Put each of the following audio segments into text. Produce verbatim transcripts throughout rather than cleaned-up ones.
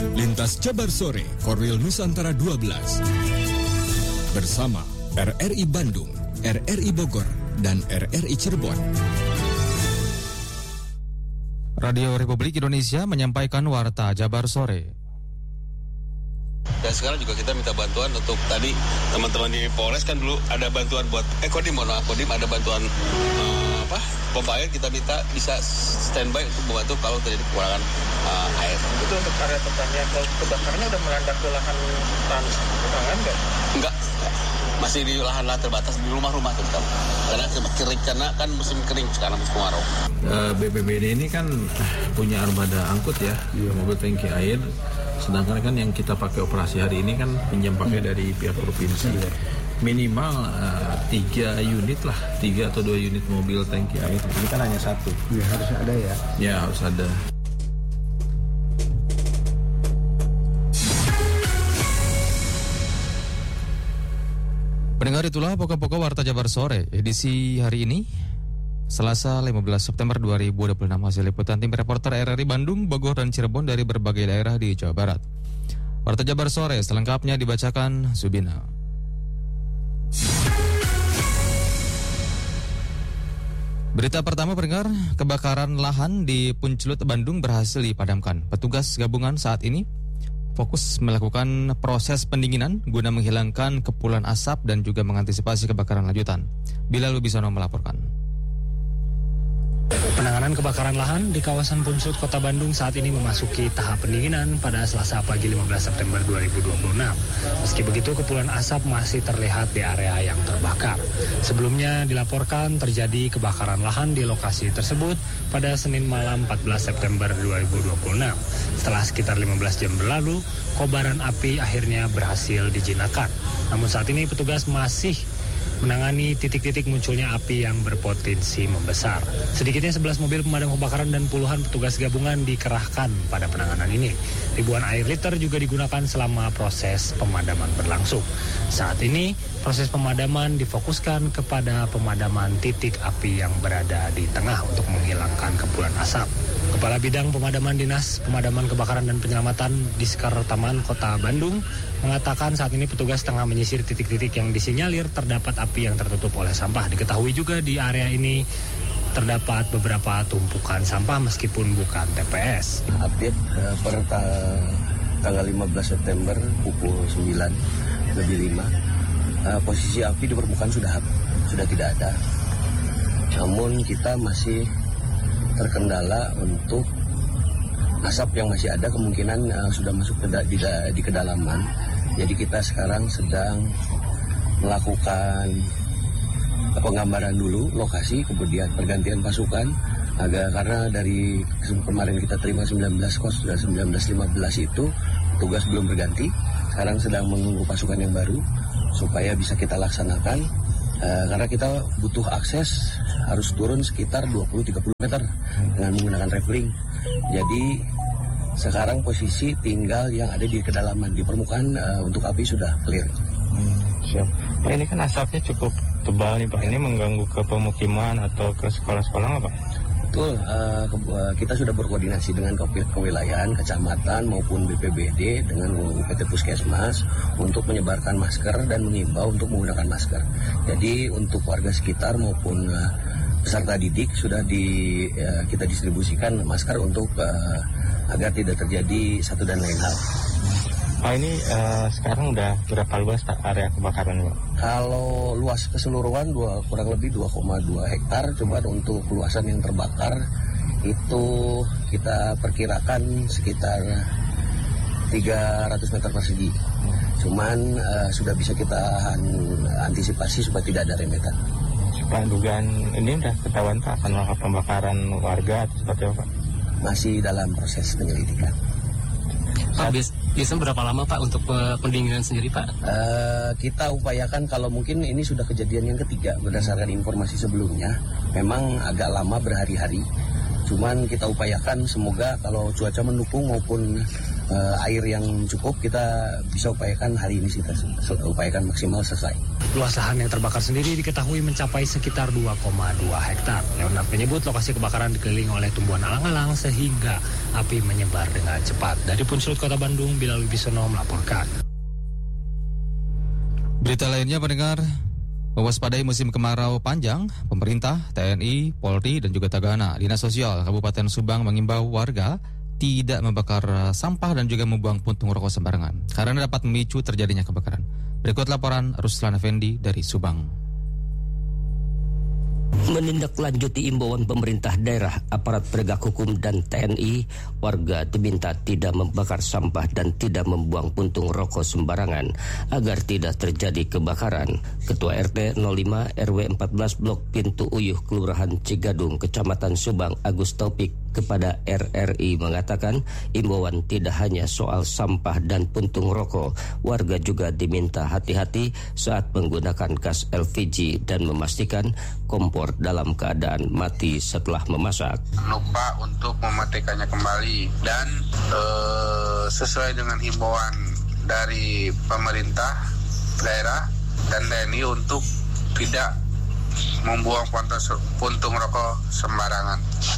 Lintas Jabar Sore, Korwil Nusantara dua belas. Bersama R R I Bandung, R R I Bogor, dan R R I Cirebon. Radio Republik Indonesia menyampaikan Warta Jabar Sore. Dan sekarang juga kita minta bantuan untuk tadi teman-teman di Polres kan dulu ada bantuan buat eh Kodim, mohon maaf Kodim ada bantuan uh, apa pompa air, kita minta bisa standby untuk membantu kalau terjadi kekurangan uh, air. Itu untuk area pertanian, kalau kebakarannya udah melanda ke lahan tangan nggak? Enggak, masih di lahan-lahan terbatas di rumah-rumah terutama. Karena kering, karena kan musim kering sekarang musim kemarau. Uh, B P B D ini kan punya armada angkut ya, mobil tangki air. Sedangkan kan yang kita pakai operasi hari ini kan pinjam pakai dari pihak provinsi. Minimal uh, tiga unit lah, tiga atau dua unit mobil tangki air. Ini kan hanya satu. Ya harus ada ya. Ya harus ada. Pendengar, itulah pokok-pokok Warta Jabar Sore edisi hari ini, Selasa lima belas September dua ribu dua puluh enam, hasil liputan tim reporter R R I Bandung, Bogor, dan Cirebon dari berbagai daerah di Jawa Barat. Warta Jabar Sore selengkapnya dibacakan Subina. Berita pertama, pendengar, kebakaran lahan di Puncelut, Bandung berhasil dipadamkan. Petugas gabungan saat ini fokus melakukan proses pendinginan guna menghilangkan kepulan asap dan juga mengantisipasi kebakaran lanjutan. Bilal Wibisono melaporkan. Penanganan kebakaran lahan di kawasan Puncelut, Kota Bandung saat ini memasuki tahap pendinginan pada Selasa pagi lima belas September dua ribu dua puluh enam. Meski begitu, kepulan asap masih terlihat di area yang terbakar. Sebelumnya dilaporkan terjadi kebakaran lahan di lokasi tersebut pada Senin malam empat belas September dua ribu dua puluh enam. Setelah sekitar lima belas jam berlalu, kobaran api akhirnya berhasil dijinakan. Namun saat ini petugas masih menangani titik-titik munculnya api yang berpotensi membesar. Sedikitnya sebelas mobil pemadam kebakaran dan puluhan petugas gabungan dikerahkan pada penanganan ini. Ribuan air liter juga digunakan selama proses pemadaman berlangsung. Saat ini, proses pemadaman difokuskan kepada pemadaman titik api yang berada di tengah untuk menghilangkan kepulan asap. Kepala Bidang Pemadaman Dinas Pemadaman Kebakaran dan Penyelamatan Diskar Taman Kota Bandung mengatakan saat ini petugas tengah menyisir titik-titik yang disinyalir terdapat api yang tertutup oleh sampah. Diketahui juga di area ini terdapat beberapa tumpukan sampah meskipun bukan T P S. Update uh, per ta- tanggal lima belas September pukul sembilan lebih lima, uh, posisi api di permukaan sudah sudah tidak ada. Namun kita masih terkendala untuk asap yang masih ada, kemungkinan uh, sudah masuk ke da- di, da- di kedalaman. Jadi kita sekarang sedang melakukan penggambaran dulu lokasi, kemudian pergantian pasukan agak, karena dari kemarin kita terima sembilan belas kos dan sembilan belas lima belas itu tugas belum berganti. Sekarang sedang menunggu pasukan yang baru supaya bisa kita laksanakan. Uh, karena kita butuh akses, harus turun sekitar dua puluh sampai tiga puluh meter dengan menggunakan rappelling. Jadi sekarang posisi tinggal yang ada di kedalaman, di permukaan uh, untuk api sudah clear. Hmm, siap. Pak, ini kan asapnya cukup tebal nih Pak, ini mengganggu ke pemukiman atau ke sekolah-sekolah nggak Pak? Betul, uh, ke, uh, kita sudah berkoordinasi dengan kewilayahan, kecamatan maupun B P B D dengan U P T Puskesmas untuk menyebarkan masker dan mengimbau untuk menggunakan masker. Jadi untuk warga sekitar maupun uh, peserta didik sudah di, uh, kita distribusikan masker untuk uh, agar tidak terjadi satu dan lain hal. Pak, ini uh, sekarang udah berapa luas Pak area kebakaran Pak? Kalau luas keseluruhan dua, kurang lebih dua koma dua hektar, cuma untuk luasan yang terbakar itu kita perkirakan sekitar tiga ratus meter persegi. Cuman uh, sudah bisa kita antisipasi supaya tidak ada rembetan. Pak, dugaan ini udah ketahuan Pak akan melakukan pembakaran warga atau seperti apa Pak? Masih dalam proses penyelidikan. Pak, biasanya berapa lama Pak untuk pendinginan sendiri Pak? Uh, kita upayakan, kalau mungkin ini sudah kejadian yang ketiga berdasarkan informasi sebelumnya. Memang agak lama berhari-hari. Cuman kita upayakan semoga kalau cuaca mendukung maupun uh, air yang cukup kita bisa upayakan hari ini kita upayakan maksimal selesai. Luas lahan yang terbakar sendiri diketahui mencapai sekitar dua koma dua hektar. Leonard menyebut lokasi kebakaran dikelilingi oleh tumbuhan alang-alang sehingga api menyebar dengan cepat. Dari Puncelut Kota Bandung, Bilal Wibisono melaporkan. Berita lainnya pendengar, mewaspadai musim kemarau panjang, pemerintah, T N I, Polri, dan juga Tagana, Dinas Sosial Kabupaten Subang mengimbau warga tidak membakar sampah dan juga membuang puntung rokok sembarangan karena dapat memicu terjadinya kebakaran. Berikut laporan Ruslan Effendi dari Subang. Menindaklanjuti imbauan pemerintah daerah, aparat penegak hukum dan T N I, warga diminta tidak membakar sampah dan tidak membuang puntung rokok sembarangan agar tidak terjadi kebakaran. Ketua R T nol lima R W empat belas Blok Pintu Uyuh, Kelurahan Cigadung, Kecamatan Subang, Agus Taufik kepada R R I mengatakan imbauan tidak hanya soal sampah dan puntung rokok, warga juga diminta hati-hati saat menggunakan gas L P G dan memastikan kompor dalam keadaan mati setelah memasak. Lupa untuk mematikannya kembali dan ee, sesuai dengan himbauan dari pemerintah daerah dan T N I untuk tidak membuang puntung rokok sembarangan.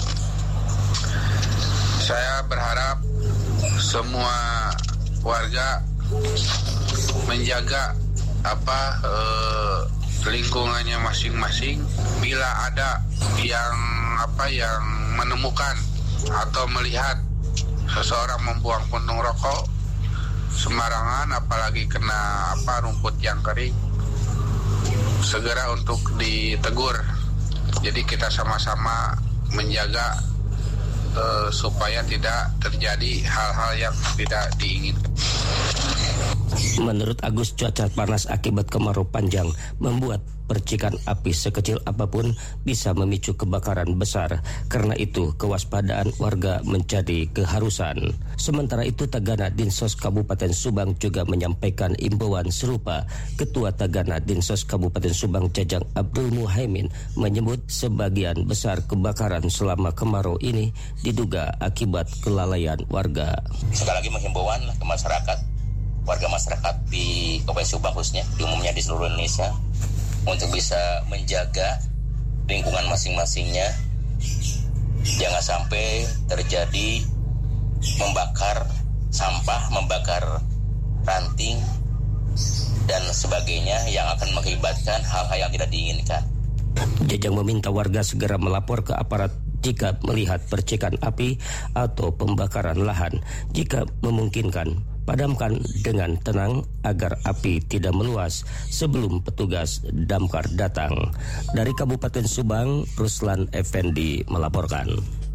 Saya berharap semua warga menjaga apa eh, lingkungannya masing-masing. Bila ada yang apa yang menemukan atau melihat seseorang membuang puntung rokok sembarangan, apalagi kena apa rumput yang kering, segera untuk ditegur. Jadi kita sama-sama menjaga Uh, supaya tidak terjadi hal-hal yang tidak diinginkan. Menurut Agus, cuaca panas akibat kemarau panjang membuat percikan api sekecil apapun bisa memicu kebakaran besar. Karena itu, kewaspadaan warga menjadi keharusan. Sementara itu, Tagana Dinsos Kabupaten Subang juga menyampaikan imbauan serupa. Ketua Tagana Dinsos Kabupaten Subang, Jajang Abdul Muhaimin, menyebut sebagian besar kebakaran selama kemarau ini diduga akibat kelalaian warga. Sekali lagi menghimbauan ke masyarakat, warga masyarakat di Kabupaten Subang khususnya, di umumnya di seluruh Indonesia, untuk bisa menjaga lingkungan masing-masingnya. Jangan sampai terjadi membakar sampah, membakar ranting, dan sebagainya yang akan mengakibatkan hal-hal yang tidak diinginkan. Jajang meminta warga segera melapor ke aparat jika melihat percikan api atau pembakaran lahan. Jika memungkinkan, padamkan dengan tenang agar api tidak meluas sebelum petugas damkar datang. Dari Kabupaten Subang, Ruslan Effendi melaporkan.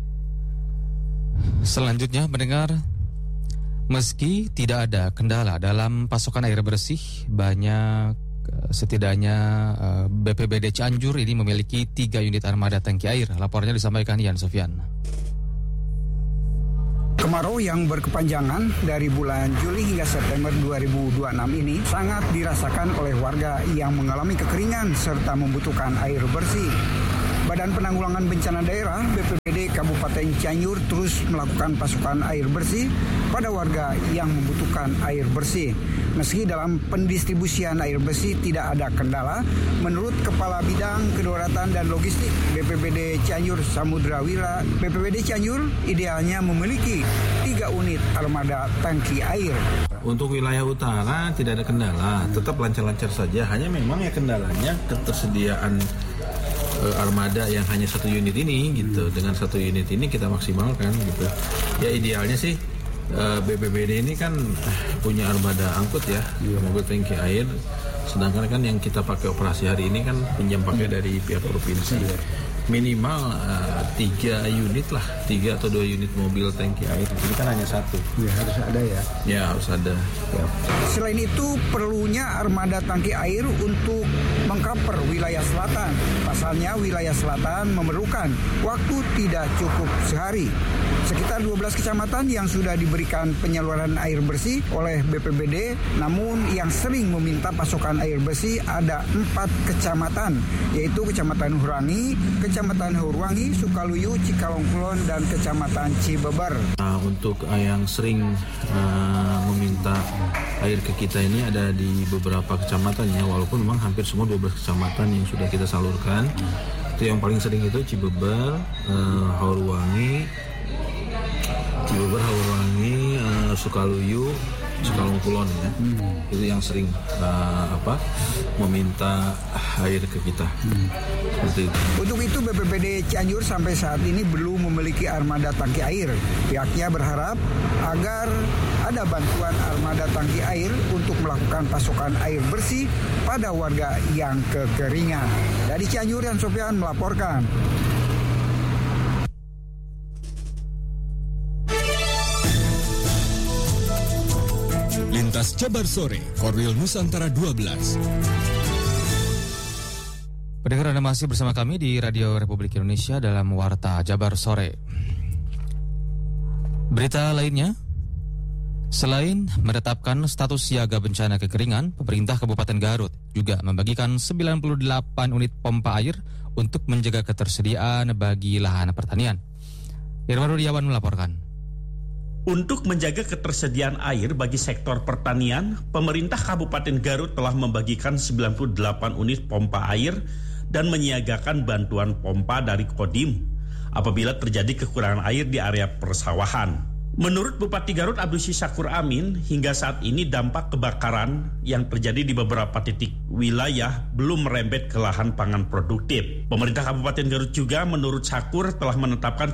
Selanjutnya mendengar, meski tidak ada kendala dalam pasokan air bersih, banyak setidaknya B P B D Cianjur ini memiliki tiga unit armada tangki air. Laporannya disampaikan Ian Sofyan. Kemarau yang berkepanjangan dari bulan Juli hingga September dua ribu dua puluh enam ini sangat dirasakan oleh warga yang mengalami kekeringan serta membutuhkan air bersih. Badan Penanggulangan Bencana Daerah B P B D Kabupaten Cianjur terus melakukan pasokan air bersih pada warga yang membutuhkan air bersih. Meski dalam pendistribusian air bersih tidak ada kendala, menurut Kepala Bidang Kedaruratan dan Logistik B P B D Cianjur Samudra Wira, B P B D Cianjur idealnya memiliki tiga unit armada tangki air. Untuk wilayah utara tidak ada kendala, tetap lancar-lancar saja. Hanya memang ya kendalanya ketersediaan armada yang hanya satu unit ini gitu. Dengan satu unit ini kita maksimalkan gitu. Ya idealnya sih B P B D ini kan punya armada angkut ya, mobil tangki air. Sedangkan kan yang kita pakai operasi hari ini kan pinjam pakai dari pihak provinsi. Minimal uh, tiga unit lah, tiga atau dua unit mobil tangki air. Ini kan hanya satu. Ya, harus ada ya. Ya harus ada. Ya. Selain itu perlunya armada tangki air untuk mengcover wilayah selatan. Pasalnya wilayah selatan memerlukan waktu tidak cukup sehari. Sekitar dua belas kecamatan yang sudah diberikan penyaluran air bersih oleh B P B D, namun yang sering meminta pasokan air bersih ada empat kecamatan, yaitu Kecamatan Hurangi, Kecamatan Hurwangi, Sukaluyu, Cikalongkulon, dan Kecamatan Cibeber. Nah, untuk yang sering uh, meminta air ke kita ini ada di beberapa kecamatan ya, walaupun memang hampir semua dua belas kecamatan yang sudah kita salurkan. Itu yang paling sering itu Cibeber, uh, Hurwangi, Cibeber, Hurwangi, uh, Sukaluyu, Cikalongkulon ya. Hmm. Itu yang sering uh, apa meminta air ke kita. Hmm. Seperti itu. Untuk itu B P B D Cianjur sampai saat ini belum memiliki armada tangki air. Pihaknya berharap agar ada bantuan armada tangki air untuk melakukan pasokan air bersih pada warga yang kekeringan. Dari Cianjur, Yan Sofyan melaporkan. Lintas Jabar Sore, Korwil Nusantara dua belas. Pendengar, Anda masih bersama kami di Radio Republik Indonesia dalam Warta Jabar Sore. Berita lainnya, selain menetapkan status siaga bencana kekeringan, pemerintah Kabupaten Garut juga membagikan sembilan puluh delapan unit pompa air untuk menjaga ketersediaan bagi lahan pertanian. Irwan Rudiawan melaporkan. Untuk menjaga ketersediaan air bagi sektor pertanian, pemerintah Kabupaten Garut telah membagikan sembilan puluh delapan unit pompa air dan menyiagakan bantuan pompa dari Kodim apabila terjadi kekurangan air di area persawahan. Menurut Bupati Garut Abdusi Syakur Amin, hingga saat ini dampak kebakaran yang terjadi di beberapa titik wilayah belum merembet ke lahan pangan produktif. Pemerintah Kabupaten Garut juga menurut Syakur telah menetapkan